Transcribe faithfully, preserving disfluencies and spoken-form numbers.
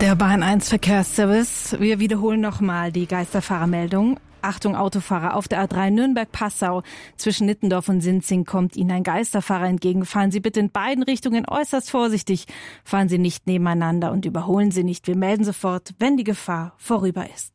Der Bahn eins Verkehrsservice. Wir wiederholen nochmal die Geisterfahrermeldung. Achtung Autofahrer, auf der A drei Nürnberg-Passau zwischen Nittendorf und Sinzing kommt Ihnen ein Geisterfahrer entgegen. Fahren Sie bitte in beiden Richtungen äußerst vorsichtig. Fahren Sie nicht nebeneinander und überholen Sie nicht. Wir melden sofort, wenn die Gefahr vorüber ist.